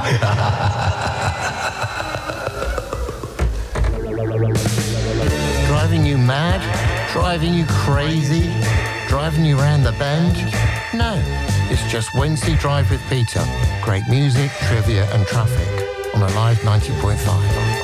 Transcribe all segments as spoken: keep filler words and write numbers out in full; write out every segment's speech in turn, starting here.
Driving you mad? Driving you crazy? Driving you around the bend? No, it's just Wednesday Drive with Peter. Great music, trivia and traffic on Alive ninety point five.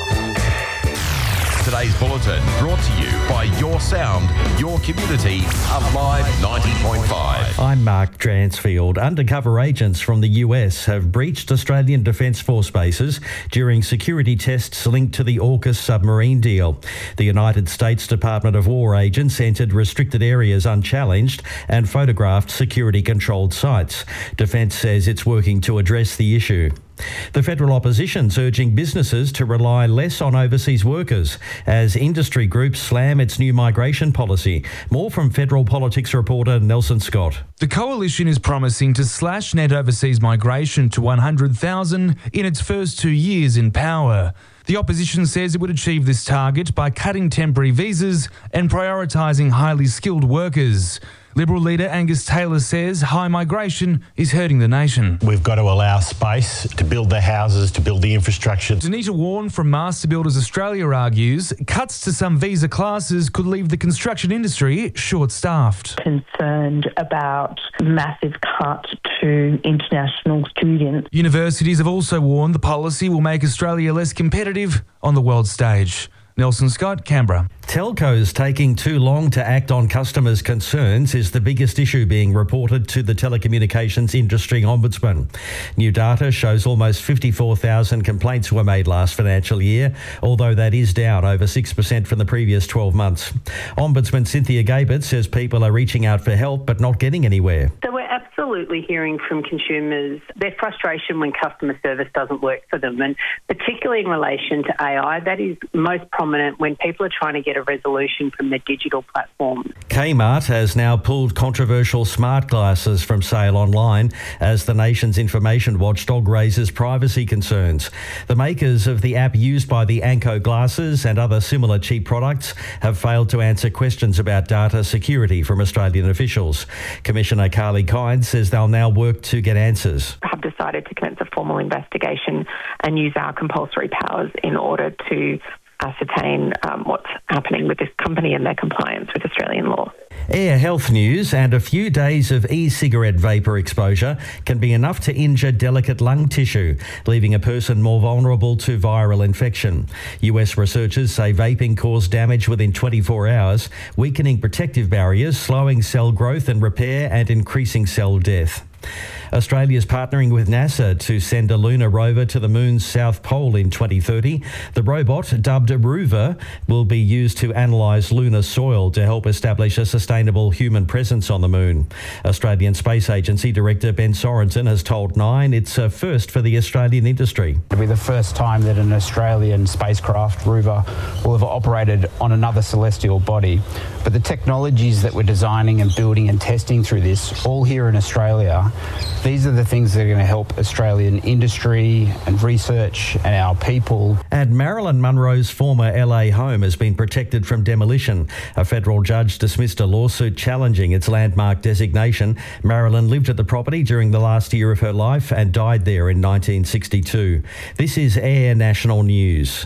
Today's bulletin brought to you by Your Sound, Your Community, Alive ninety point five. I'm Mark Dransfield. Undercover agents from the U S have breached Australian Defence Force bases during security tests linked to the AUKUS submarine deal. The United States Department of War agents entered restricted areas unchallenged and photographed security-controlled sites. Defence says it's working to address the issue. The federal opposition's urging businesses to rely less on overseas workers as industry groups slam its new migration policy. More from federal politics reporter Nelson Scott. The coalition is promising to slash net overseas migration to one hundred thousand in its first two years in power. The opposition says it would achieve this target by cutting temporary visas and prioritising highly skilled workers. Liberal leader Angus Taylor says high migration is hurting the nation. We've got to allow space to build the houses, to build the infrastructure. Danita Warren from Master Builders Australia argues cuts to some visa classes could leave the construction industry short-staffed. Concerned about massive cut to international students. Universities have also warned the policy will make Australia less competitive on the world stage. Nelson Scott, Canberra. Telcos taking too long to act on customers' concerns is the biggest issue being reported to the Telecommunications Industry Ombudsman. New data shows almost fifty-four thousand complaints were made last financial year, although that is down over six percent from the previous twelve months. Ombudsman Cynthia Gabert says people are reaching out for help but not getting anywhere. So we're absolutely hearing from consumers their frustration when customer service doesn't work for them, and particularly in relation to A I, that is most prominent when people are trying to get a resolution from their digital platforms. Kmart has now pulled controversial smart glasses from sale online as the nation's information watchdog raises privacy concerns. The makers of the app used by the Anko glasses and other similar cheap products have failed to answer questions about data security from Australian officials. Commissioner Carly Kynes says they'll now work to get answers. Have decided to commence a formal investigation and use our compulsory powers in order to ascertain um, what's happening with this company and their compliance with Australian law. Air health news, and a few days of e-cigarette vapour exposure can be enough to injure delicate lung tissue, leaving a person more vulnerable to viral infection. U S researchers say vaping caused damage within twenty-four hours, weakening protective barriers, slowing cell growth and repair, and increasing cell death. Australia's partnering with NASA to send a lunar rover to the moon's south pole in twenty thirty. The robot, dubbed Rover, will be used to analyse lunar soil to help establish a sustainable human presence on the moon. Australian Space Agency Director Ben Sorensen has told Nine it's a first for the Australian industry. It'll be the first time that an Australian spacecraft, Rover, will have operated on another celestial body. But the technologies that we're designing and building and testing through this, all here in Australia, these are the things that are going to help Australian industry and research and our people. And Marilyn Monroe's former L A home has been protected from demolition. A federal judge dismissed a lawsuit challenging its landmark designation. Marilyn lived at the property during the last year of her life and died there in nineteen sixty-two. This is Air National News.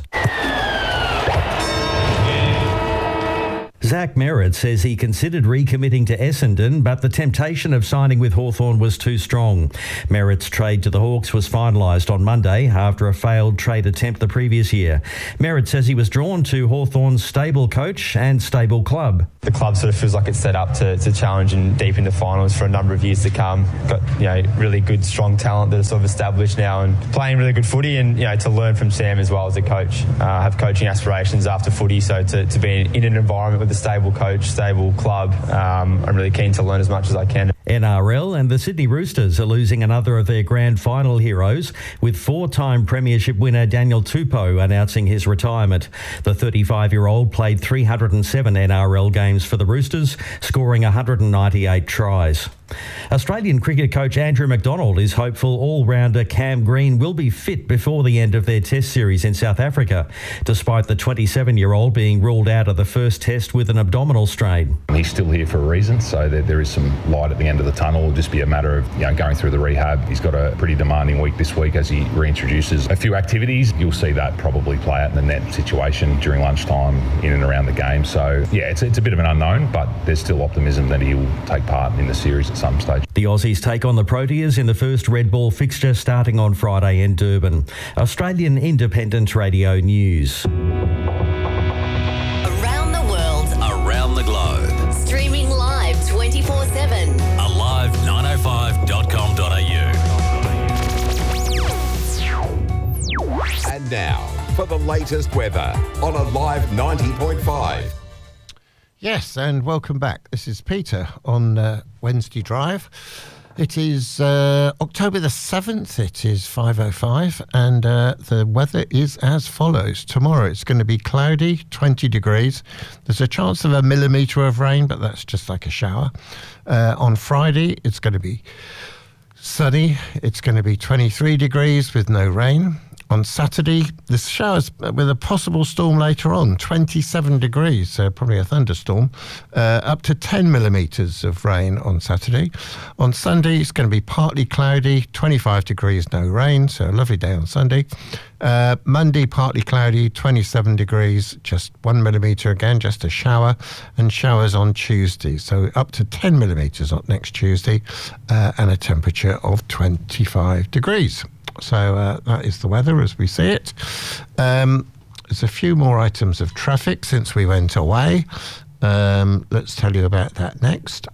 Zach Merritt says he considered recommitting to Essendon, but the temptation of signing with Hawthorn was too strong. Merritt's trade to the Hawks was finalised on Monday after a failed trade attempt the previous year. Merritt says he was drawn to Hawthorn's stable coach and stable club. The club sort of feels like it's set up to, to challenge and deep into finals for a number of years to come. Got, you know, really good, strong talent that are sort of established now and playing really good footy, and, you know, to learn from Sam as well as a coach. Uh, I have coaching aspirations after footy, so to, to be in an environment with a stable coach, stable club, um, I'm really keen to learn as much as I can. N R L and the Sydney Roosters are losing another of their grand final heroes, with four-time premiership winner Daniel Tupou announcing his retirement. The thirty-five-year-old played three hundred seven N R L games for the Roosters, scoring one hundred ninety-eight tries. Australian cricket coach Andrew McDonald is hopeful all-rounder Cam Green will be fit before the end of their test series in South Africa, despite the twenty-seven-year-old being ruled out of the first test with an abdominal strain. He's still here for a reason, so there, there is some light at the end end of the tunnel. It'll just be a matter of, you know, going through the rehab. He's got a pretty demanding week this week as he reintroduces a few activities. You'll see that probably play out in the net situation during lunchtime in and around the game. So, yeah, it's, it's a bit of an unknown, but there's still optimism that he will take part in the series at some stage. The Aussies take on the Proteas in the first red ball fixture starting on Friday in Durban. Australian Independent Radio News. Around the world, around the globe. Streaming live twenty-four seven. Alive nine oh five dot com dot a u. And now for the latest weather on Alive ninety point five. Yes, and welcome back. This is Peter on uh, Wednesday Drive. It is uh, October the seventh, it is five oh five, and uh, the weather is as follows. Tomorrow it's going to be cloudy, twenty degrees. There's a chance of a millimetre of rain, but that's just like a shower. Uh, on Friday it's going to be sunny. It's going to be twenty-three degrees with no rain. On Saturday, the showers with a possible storm later on, twenty-seven degrees, so probably a thunderstorm, uh, up to ten millimetres of rain on Saturday. On Sunday, it's going to be partly cloudy, twenty-five degrees, no rain, so a lovely day on Sunday. Uh, Monday, partly cloudy, twenty-seven degrees, just one millimetre again, just a shower, and showers on Tuesday, so up to ten millimetres on next Tuesday, uh, and a temperature of twenty-five degrees. So uh, that is the weather as we see it. Um, there's a few more items of traffic since we went away. Um, let's tell you about that next.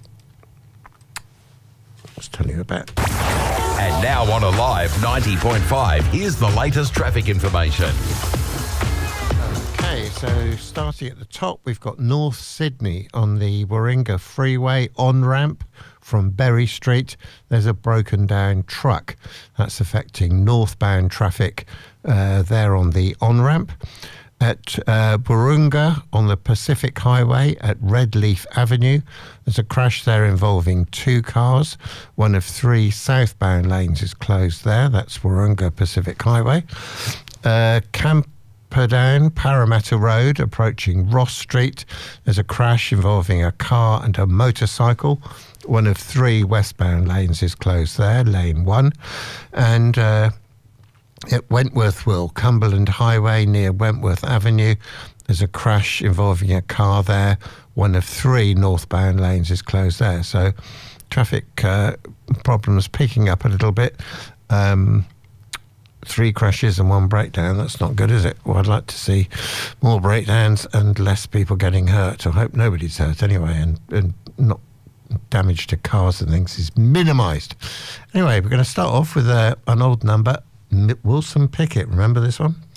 Let's tell you about. And now on Alive ninety point five, here's the latest traffic information. Okay, so starting at the top, we've got North Sydney on the Warringah Freeway on-ramp from Berry Street. There's a broken down truck that's affecting northbound traffic uh, there on the on-ramp. At uh, Warringah on the Pacific Highway at Redleaf Avenue, there's a crash there involving two cars. One of three southbound lanes is closed there. That's Warringah Pacific Highway. Uh, Camperdown, Parramatta Road, approaching Ross Street. There's a crash involving a car and a motorcycle. One of three westbound lanes is closed there, lane one. And uh, at Wentworthville, Cumberland Highway near Wentworth Avenue, there's a crash involving a car there. One of three northbound lanes is closed there. So traffic uh, problems picking up a little bit. Um, three crashes and one breakdown. That's not good, is it? Well, I'd like to see more breakdowns and less people getting hurt. I hope nobody's hurt anyway, and, and not damage to cars and things is minimised. Anyway, we're going to start off with uh, an old number, Wilson Pickett. Remember this one?